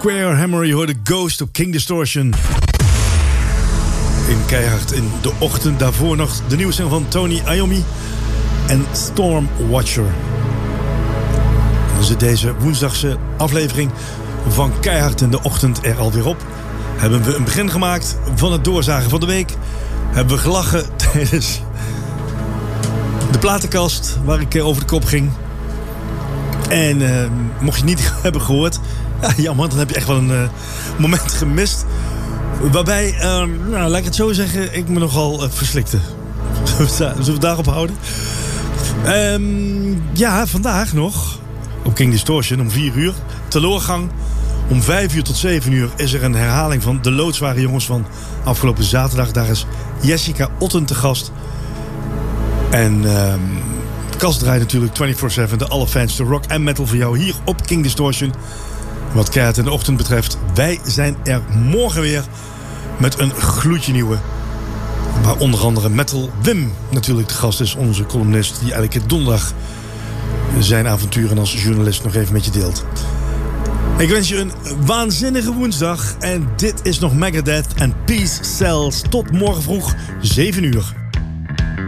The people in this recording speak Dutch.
Square Hammer, je hoorde Ghost op King Distortion. In Keihard in de ochtend. Daarvoor nog de nieuwe single van Tony Iommi en Storm Watcher. Dan zit deze woensdagse aflevering van Keihard in de ochtend er alweer op. Hebben we een begin gemaakt van het doorzagen van de week. Hebben we gelachen tijdens de platenkast waar ik over de kop ging. En mocht je het niet hebben gehoord, ja, jammer, dan heb je echt wel een moment gemist. Waarbij, laat ik het zo zeggen, ik me nogal verslikte. Zullen we het daarop houden? Ja, vandaag nog op King Distortion om 4 uur. Teloorgang. Om 5 uur tot 7 uur is er een herhaling van De Loodzware Jongens van afgelopen zaterdag. Daar is Jessica Otten te gast. En Kast draait natuurlijk 24/7 de allerfijnste rock en metal voor jou hier op King Distortion. Wat Keihard in de ochtend betreft, wij zijn er morgen weer met een gloedje nieuwe. Waar onder andere Metal Wim natuurlijk de gast is, onze columnist die elke donderdag zijn avonturen als journalist nog even met je deelt. Ik wens je een waanzinnige woensdag en dit is nog Megadeth en Peace Cells. Tot morgen vroeg, 7 uur.